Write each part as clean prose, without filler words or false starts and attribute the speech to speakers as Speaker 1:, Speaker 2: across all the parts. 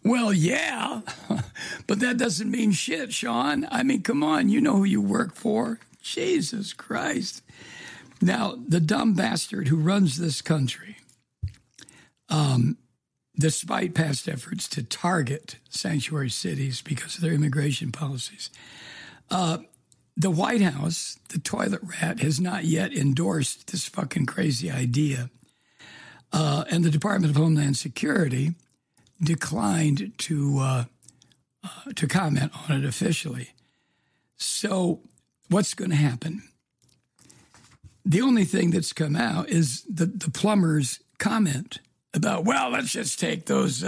Speaker 1: Well, yeah, but that doesn't mean shit, Sean. I mean, come on, you know who you work for. Jesus Christ. Now, the dumb bastard who runs this country, despite past efforts to target sanctuary cities because of their immigration policies, the White House, the toilet rat, has not yet endorsed this fucking crazy idea. And the Department of Homeland Security declined to comment on it officially. So what's going to happen? The only thing that's come out is the plumber's comment about, well, let's just take those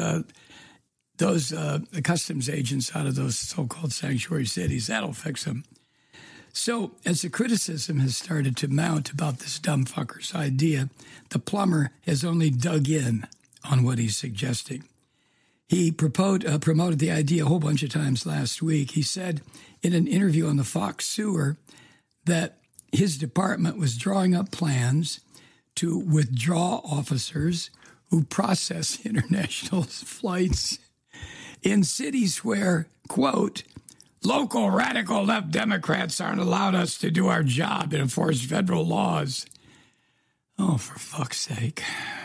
Speaker 1: customs agents out of those so-called sanctuary cities. That'll fix them. So as the criticism has started to mount about this dumb fucker's idea, the plumber has only dug in on what he's suggesting. He promoted the idea a whole bunch of times last week. He said in an interview on the Fox Sewer that his department was drawing up plans to withdraw officers who process international flights in cities where, quote, local radical left Democrats aren't allowed us to do our job and enforce federal laws. Oh, for fuck's sake.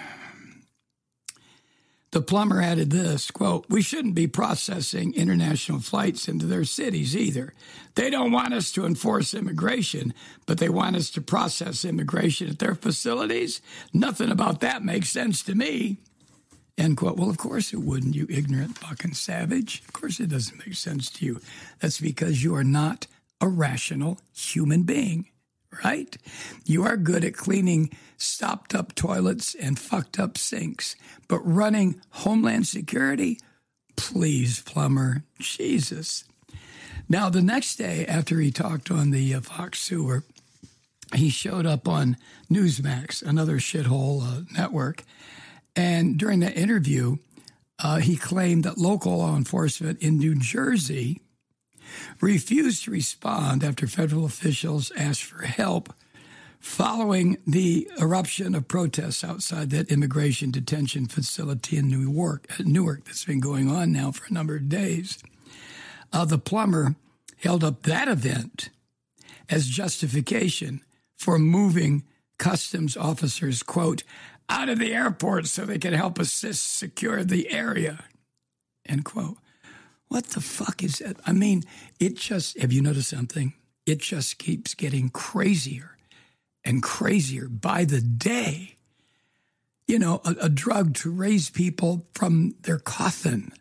Speaker 1: The plumber added this, quote, we shouldn't be processing international flights into their cities either. They don't want us to enforce immigration, but they want us to process immigration at their facilities. Nothing about that makes sense to me. End quote. Well, of course it wouldn't, you ignorant fucking savage. Of course it doesn't make sense to you. That's because you are not a rational human being, right? You are good at cleaning stopped up toilets and fucked up sinks, but running Homeland Security? Please, plumber. Jesus. Now, the next day after he talked on the Fox Sewer, he showed up on Newsmax, another shithole network. And during that interview, he claimed that local law enforcement in New Jersey refused to respond after federal officials asked for help following the eruption of protests outside that immigration detention facility in Newark that's been going on now for a number of days. The plumber held up that event as justification for moving customs officers, quote, out of the airport so they can help assist secure the area, end quote. What the fuck is that? I mean, have you noticed something? It just keeps getting crazier and crazier by the day. You know, a drug to raise people from their coffin.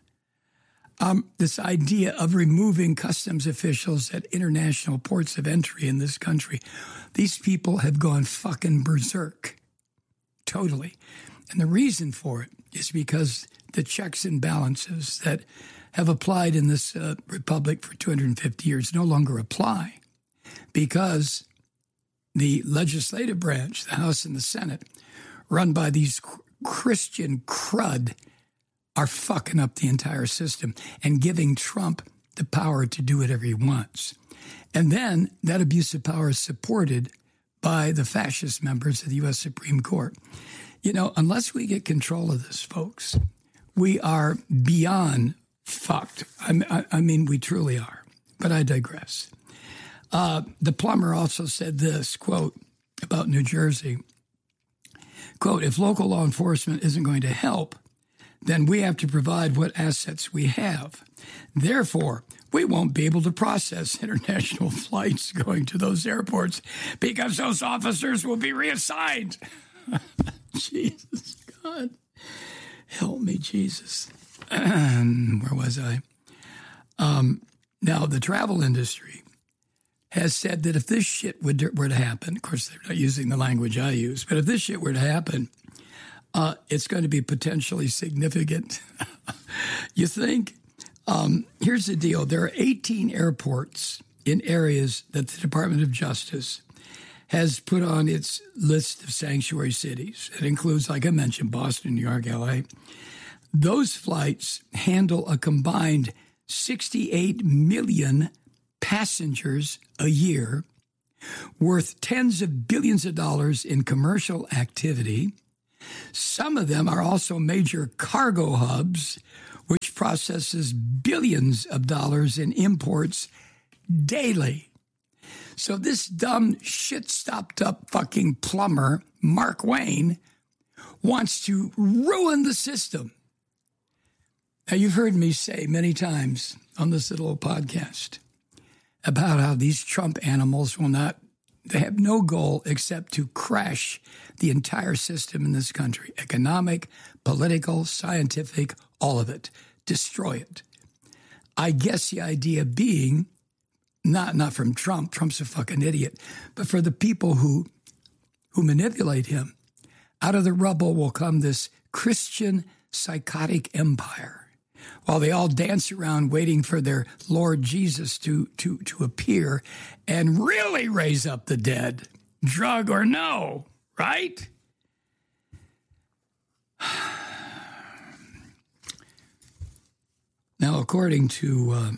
Speaker 1: This idea of removing customs officials at international ports of entry in this country. These people have gone fucking berserk. Totally. And the reason for it is because the checks and balances that have applied in this republic for 250 years no longer apply because the legislative branch, the House and the Senate, run by these Christian crud, are fucking up the entire system and giving Trump the power to do whatever he wants. And then that abuse of power is supported by the fascist members of the U.S. Supreme Court. You know, unless we get control of this, folks, we are beyond fucked. I mean, we truly are. But I digress. The plumber also said this, quote, about New Jersey, quote, if local law enforcement isn't going to help, then we have to provide what assets we have. Therefore, we won't be able to process international flights going to those airports because those officers will be reassigned. Jesus, God. Help me, Jesus. Where was I? Now, the travel industry has said that if this shit were to happen, of course, they're not using the language I use, but if this shit were to happen, it's going to be potentially significant. You think? Here's the deal. There are 18 airports in areas that the Department of Justice has put on its list of sanctuary cities. It includes, like I mentioned, Boston, New York, L.A. Those flights handle a combined 68 million passengers a year, worth tens of billions of dollars in commercial activity. Some of them are also major cargo hubs which processes billions of dollars in imports daily. So this dumb, shit-stopped-up fucking plumber, Mark Wayne, wants to ruin the system. Now, you've heard me say many times on this little podcast about how these Trump animals they have no goal except to crash the entire system in this country. Economic, political, scientific, all of it. Destroy it. I guess the idea being, not from Trump, Trump's a fucking idiot, but for the people who manipulate him, out of the rubble will come this Christian psychotic empire. While they all dance around waiting for their Lord Jesus to appear and really raise up the dead, drug or no, right? Now, according to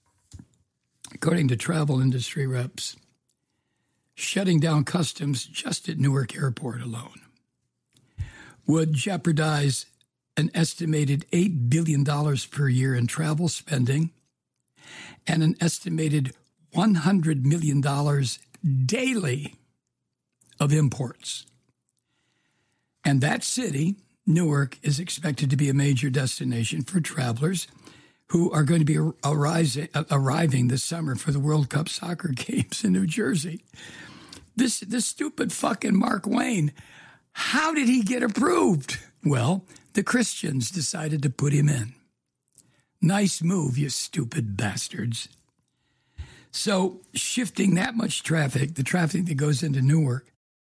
Speaker 1: travel industry reps, shutting down customs just at Newark Airport alone would jeopardize an estimated $8 billion per year in travel spending and an estimated $100 million daily of imports. And that city, Newark, is expected to be a major destination for travelers who are going to be arriving this summer for the World Cup soccer games in New Jersey. This stupid fucking Mark Wayne, how did he get approved? Well, the Christians decided to put him in. Nice move, you stupid bastards. So shifting that much traffic, the traffic that goes into Newark,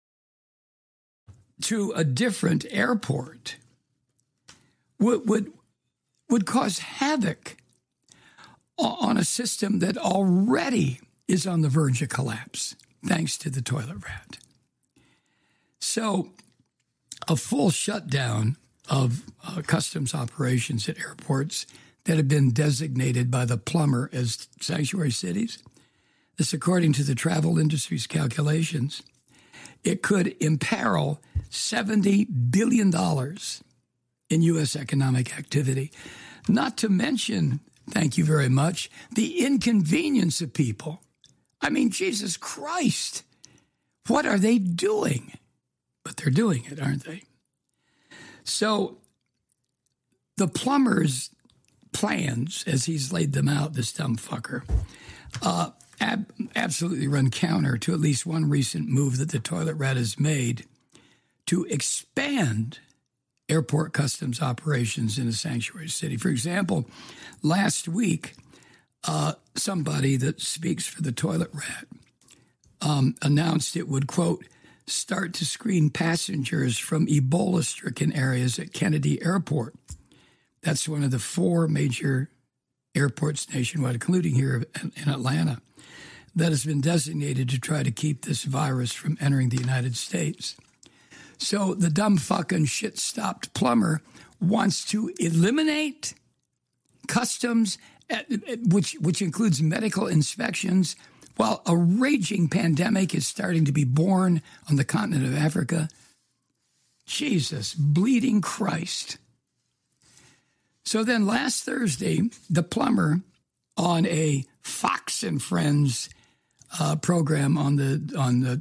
Speaker 1: to a different airport would cause havoc on a system that already is on the verge of collapse, thanks to the toilet rat. So a full shutdown of customs operations at airports that have been designated by the plumber as sanctuary cities. This, according to the travel industry's calculations, it could imperil $70 billion in U.S. economic activity. Not to mention, thank you very much, the inconvenience of people. I mean, Jesus Christ, what are they doing? But they're doing it, aren't they? So the plumber's plans, as he's laid them out, this dumb fucker, absolutely run counter to at least one recent move that the toilet rat has made to expand airport customs operations in a sanctuary city. For example, last week, somebody that speaks for the toilet rat announced it would, quote, start to screen passengers from Ebola-stricken areas at Kennedy Airport. That's one of the 4 major airports nationwide, including here in Atlanta, that has been designated to try to keep this virus from entering the United States. So the dumb fucking shit-stopped plumber wants to eliminate customs, which includes medical inspections, while a raging pandemic is starting to be born on the continent of Africa. Jesus, bleeding Christ. So then last Thursday, the plumber on a Fox and Friends program on the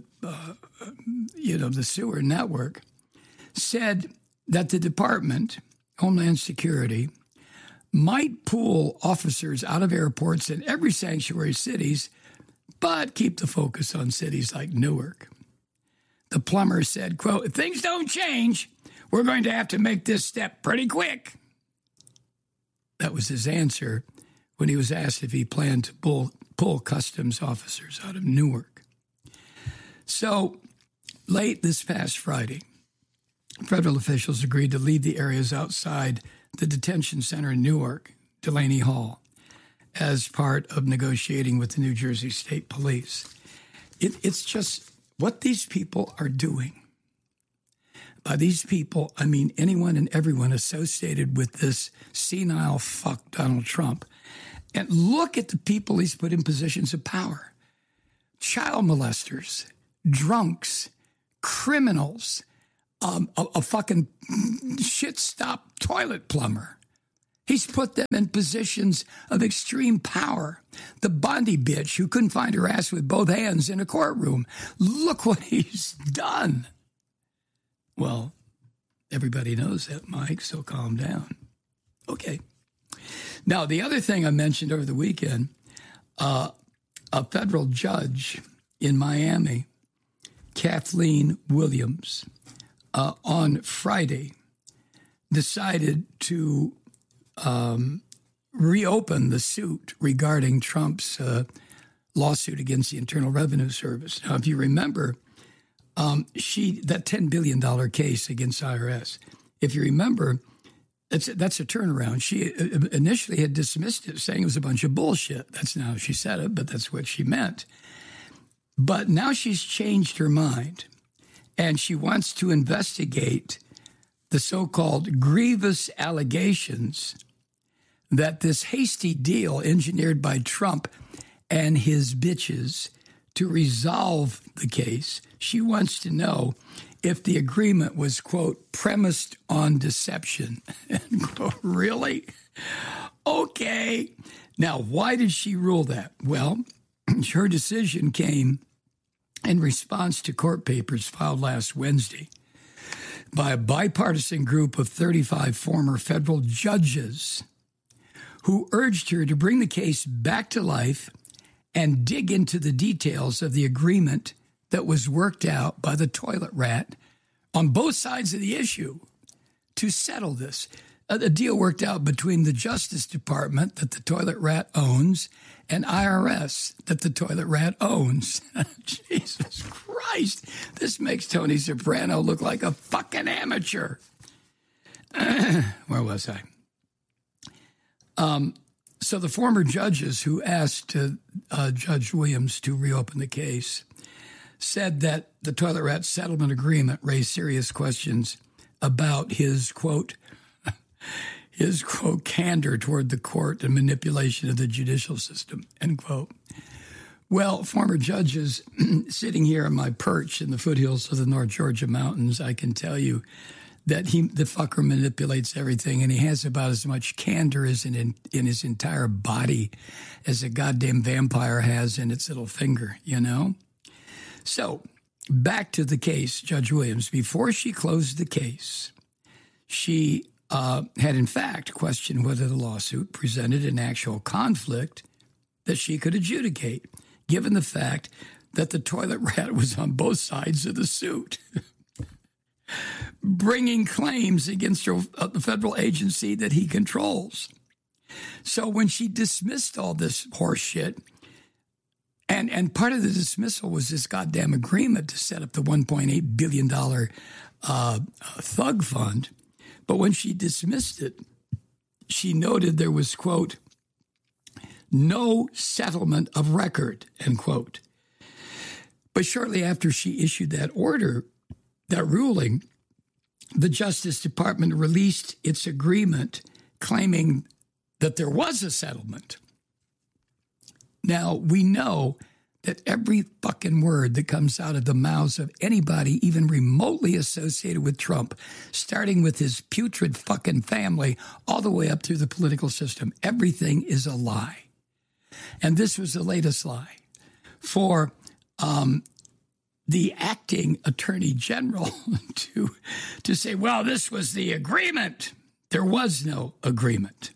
Speaker 1: sewer network said that the department, Homeland Security, might pull officers out of airports in every sanctuary cities, but keep the focus on cities like Newark. The plumber said, quote, if things don't change, we're going to have to make this step pretty quick. That was his answer when he was asked if he planned to pull customs officers out of Newark. So late this past Friday, federal officials agreed to leave the areas outside the detention center in Newark, Delaney Hall, as part of negotiating with the New Jersey State Police. It's just what these people are doing. By these people, I mean anyone and everyone associated with this senile fuck Donald Trump. And look at the people he's put in positions of power. Child molesters, drunks, criminals, a fucking shit-stop toilet plumber. He's put them in positions of extreme power. The Bondi bitch who couldn't find her ass with both hands in a courtroom. Look what he's done. Well, everybody knows that, Mike, so calm down. Okay. Now, the other thing I mentioned over the weekend, a federal judge in Miami, Kathleen Williams, on Friday decided to reopen the suit regarding Trump's lawsuit against the Internal Revenue Service. Now, if you remember, that $10 billion case against IRS, if you remember, that's a turnaround. She initially had dismissed it, saying it was a bunch of bullshit. That's not how she said it, but that's what she meant. But now she's changed her mind, and she wants to investigate the so-called grievous allegations that this hasty deal engineered by Trump and his bitches to resolve the case. She wants to know if the agreement was, quote, premised on deception, end quote. Really? Okay. Now, why did she rule that? Well, her decision came in response to court papers filed last Wednesday by a bipartisan group of 35 former federal judges who urged her to bring the case back to life and dig into the details of the agreement that was worked out by the toilet rat on both sides of the issue to settle this. A deal worked out between the Justice Department that the toilet rat owns and IRS that the toilet rat owns. Jesus Christ. This makes Tony Soprano look like a fucking amateur. Where was I? So the former judges who asked Judge Williams to reopen the case said that the toilet rat settlement agreement raised serious questions about his, quote, candor toward the court and manipulation of the judicial system, end quote. Well, former judges sitting here on my perch in the foothills of the North Georgia mountains, I can tell you that the fucker manipulates everything, and he has about as much candor as in his entire body as a goddamn vampire has in its little finger, you know? So, back to the case, Judge Williams. Before she closed the case, she had in fact questioned whether the lawsuit presented an actual conflict that she could adjudicate, given the fact that the toilet rat was on both sides of the suit, bringing claims against the federal agency that he controls. So when she dismissed all this horse shit, and part of the dismissal was this goddamn agreement to set up the $1.8 billion thug fund, but when she dismissed it, she noted there was, quote, no settlement of record, end quote. But shortly after she issued that order, that ruling, the Justice Department released its agreement claiming that there was a settlement. Now, we know that every fucking word that comes out of the mouths of anybody even remotely associated with Trump, starting with his putrid fucking family all the way up through the political system, everything is a lie. And this was the latest lie. For the acting attorney general to say, well, this was the agreement. There was no agreement.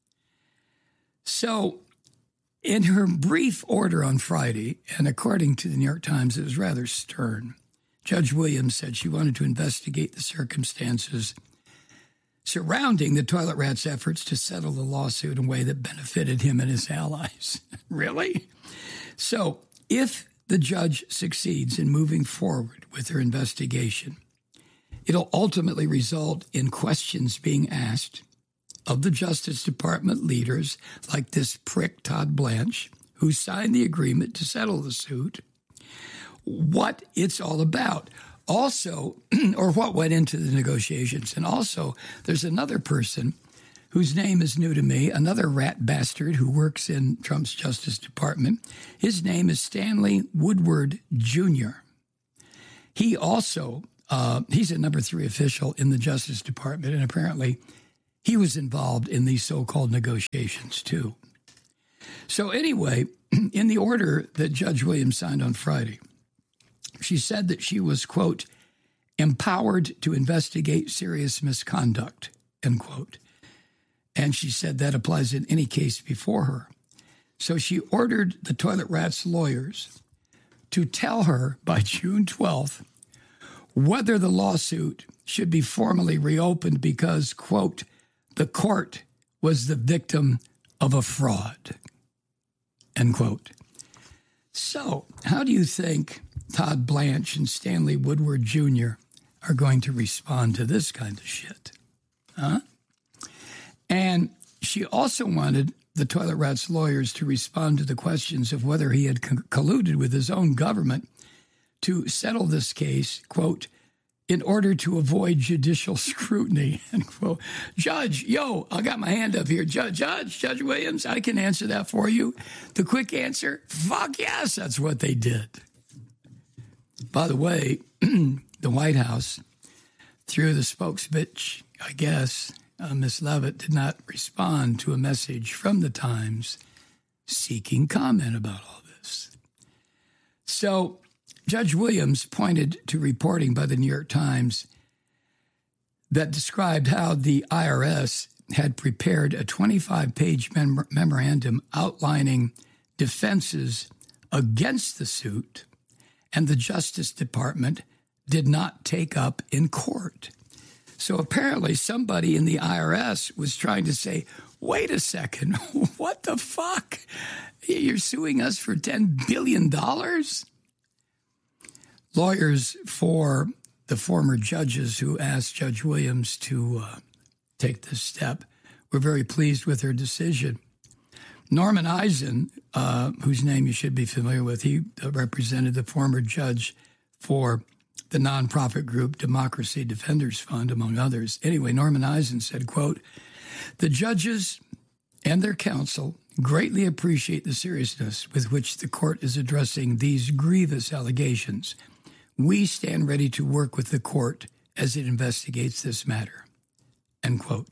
Speaker 1: So in her brief order on Friday, and according to the New York Times, it was rather stern, Judge Williams said she wanted to investigate the circumstances surrounding the toilet rat's efforts to settle the lawsuit in a way that benefited him and his allies. Really? So if the judge succeeds in moving forward with her investigation, it'll ultimately result in questions being asked of the Justice Department leaders like this prick Todd Blanche, who signed the agreement to settle the suit, what it's all about. Also, or what went into the negotiations. And also, there's another person whose name is new to me, another rat bastard who works in Trump's Justice Department. His name is Stanley Woodward Jr. He also, he's a number 3 official in the Justice Department, and apparently he was involved in these so-called negotiations too. So anyway, in the order that Judge Williams signed on Friday, she said that she was, quote, empowered to investigate serious misconduct, end quote. And she said that applies in any case before her. So she ordered the Toilet Rat's lawyers to tell her by June 12th whether the lawsuit should be formally reopened because, quote, the court was the victim of a fraud, end quote. So how do you think Todd Blanche and Stanley Woodward Jr. are going to respond to this kind of shit? Huh? And she also wanted the Toilet Rat's lawyers to respond to the questions of whether he had colluded with his own government to settle this case, quote, in order to avoid judicial scrutiny, end quote. Judge, I got my hand up here. Judge Williams, I can answer that for you. The quick answer, fuck yes, that's what they did. By the way, the White House, through the spokesbitch, I guess, Ms. Leavitt, did not respond to a message from the Times seeking comment about all this. So Judge Williams pointed to reporting by the New York Times that described how the IRS had prepared a 25-page memorandum outlining defenses against the suit, and the Justice Department did not take up in court. So apparently somebody in the IRS was trying to say, wait a second, what the fuck? You're suing us for $10 billion? Lawyers for the former judges who asked Judge Williams to take this step were very pleased with her decision. Norman Eisen, whose name you should be familiar with, he represented the former judge for the nonprofit group Democracy Defenders Fund, among others. Anyway, Norman Eisen said, quote, the judges and their counsel greatly appreciate the seriousness with which the court is addressing these grievous allegations. We stand ready to work with the court as it investigates this matter, end quote.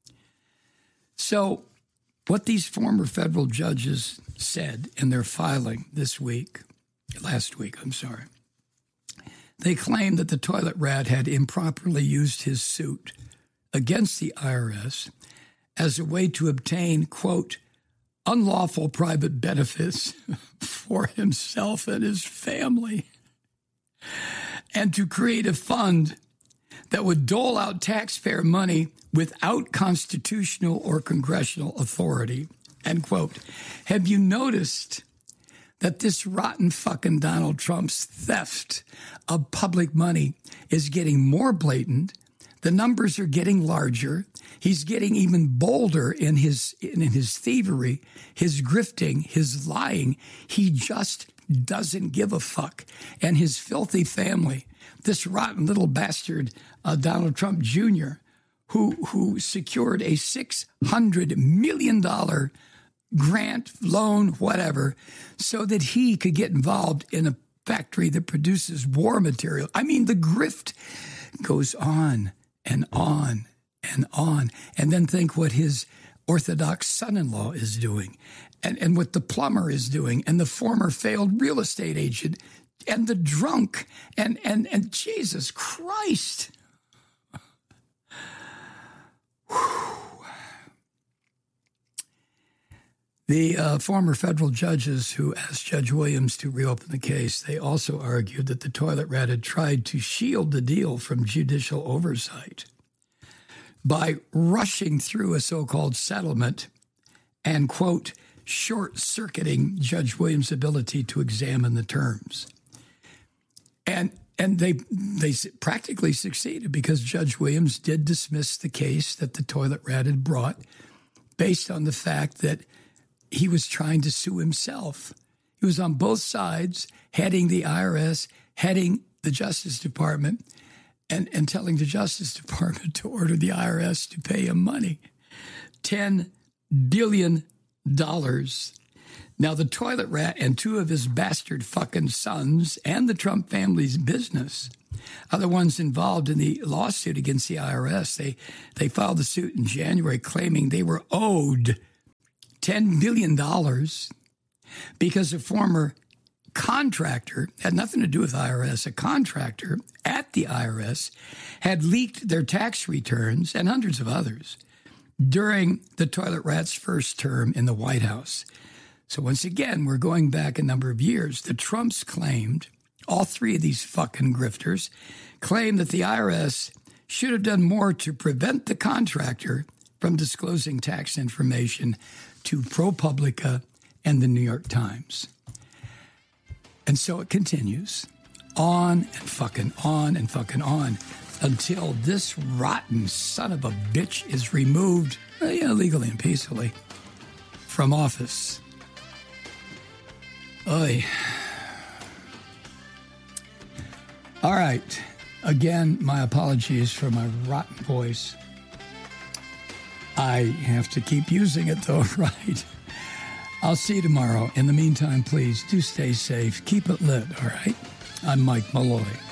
Speaker 1: So what these former federal judges said in their filing last week, they claimed that the Toilet Rat had improperly used his suit against the IRS as a way to obtain, quote, unlawful private benefits for himself and his family, and to create a fund that would dole out taxpayer money without constitutional or congressional authority, end quote. Have you noticed that this rotten fucking Donald Trump's theft of public money is getting more blatant? The numbers are getting larger. He's getting even bolder in his thievery, his grifting, his lying. He just doesn't give a fuck. And his filthy family, this rotten little bastard, Donald Trump Jr., who secured a $600 million grant, loan, whatever, so that he could get involved in a factory that produces war material. I mean, the grift goes on and on and on. And then think what his Orthodox son-in-law is doing, and what the plumber is doing, and the former failed real estate agent, and the drunk, and Jesus Christ. The former federal judges who asked Judge Williams to reopen the case, they also argued that the Toilet Rat had tried to shield the deal from judicial oversight by rushing through a so-called settlement and, quote, short-circuiting Judge Williams' ability to examine the terms. And they practically succeeded, because Judge Williams did dismiss the case that the Toilet Rat had brought based on the fact that he was trying to sue himself. He was on both sides, heading the IRS, heading the Justice Department, and telling the Justice Department to order the IRS to pay him money. $10 billion. Now, the Toilet Rat and two of his bastard fucking sons and the Trump family's business are the ones involved in the lawsuit against the IRS. They filed a suit in January claiming they were owed $10 billion because a former contractor, had nothing to do with IRS, a contractor at the IRS had leaked their tax returns and hundreds of others during the toilet rat's first term in the White House. So once again, we're going back a number of years. The Trumps claimed, all three of these fucking grifters, claimed that the IRS should have done more to prevent the contractor from disclosing tax information to ProPublica and the New York Times. And so it continues on and fucking on and fucking on until this rotten son of a bitch is removed, legally and peacefully, from office. Oy. All right. Again, my apologies for my rotten voice. I have to keep using it, though, right? I'll see you tomorrow. In the meantime, please do stay safe. Keep it lit, all right? I'm Mike Malloy.